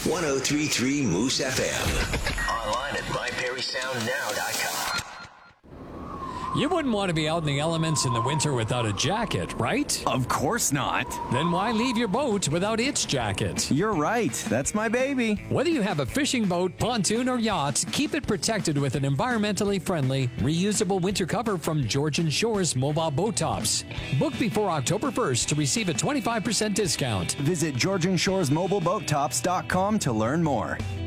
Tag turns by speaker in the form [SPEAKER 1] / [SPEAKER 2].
[SPEAKER 1] 1033 Moose FM. Online at myperrysoundnow.com.
[SPEAKER 2] You wouldn't want to be out in the elements in the winter without a jacket, right?
[SPEAKER 3] Of course not.
[SPEAKER 2] Then why leave your boat without its jacket?
[SPEAKER 3] You're right. That's my baby.
[SPEAKER 2] Whether you have a fishing boat, pontoon, or yacht, keep it protected with an environmentally friendly, reusable winter cover from Georgian Shores Mobile Boat Tops. Book before October 1st to receive a 25% discount.
[SPEAKER 3] Visit GeorgianShoresMobileBoatTops.com to learn more.